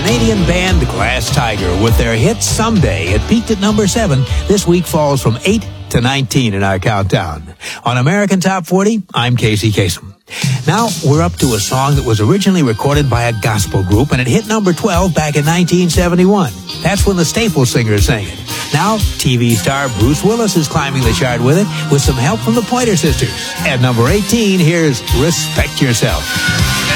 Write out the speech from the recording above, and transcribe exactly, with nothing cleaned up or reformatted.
Canadian band Glass Tiger with their hit Someday. It peaked at number seven. This week falls from eight to nineteen in our countdown. On American Top forty, I'm Casey Kasem. Now, we're up to a song that was originally recorded by a gospel group, and it hit number twelve back in nineteen seventy-one. That's when the Staple Singers sang it. Now, T V star Bruce Willis is climbing the chart with it, with some help from the Pointer Sisters. At number eighteen, here's Respect Yourself.